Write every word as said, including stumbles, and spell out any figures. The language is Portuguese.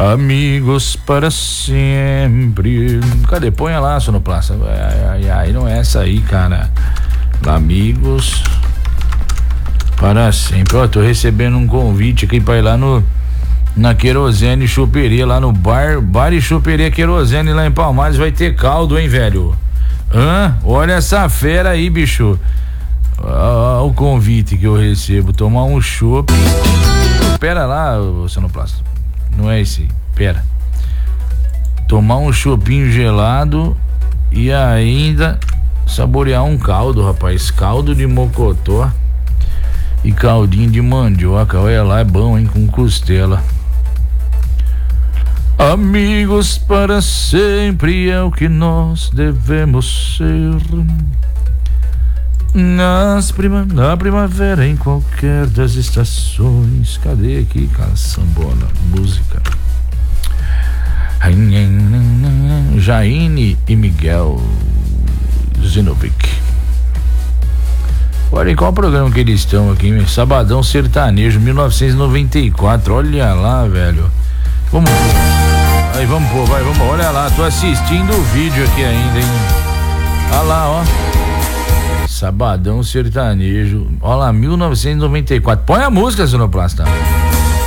Amigos para sempre. Cadê? Põe lá, sonoplasta. Ai, ai, ai, não é essa aí, cara. Amigos para sempre. Ó, tô recebendo um convite aqui pra ir lá no na Querosene Choperia, lá no bar, bar e choperia Querosene lá em Palmares. Vai ter caldo, hein, velho? Hã? Olha essa fera aí, bicho. Ah, o convite que eu recebo, tomar um chopp. Pera lá, sonoplasta. Não é esse, pera. Tomar um chopinho gelado e ainda saborear um caldo, rapaz. Caldo de mocotó e caldinho de mandioca. Olha lá, é bom, hein? Com costela. Amigos para sempre é o que nós devemos ser. Nas prima, na primavera, em qualquer das estações. Cadê aqui, cara? Sambona, música. Jaine e Miguel Zinovic. Olha em qual programa que eles estão aqui, Sabadão Sertanejo, mil novecentos e noventa e quatro. Olha lá, velho. Vamos. Aí, vamos pôr, vai, vamos. Olha lá, tô assistindo o vídeo aqui ainda, hein? Olha lá, ó. Sabadão Sertanejo. Olha lá, mil novecentos e noventa e quatro. Põe a música, sonoplasta.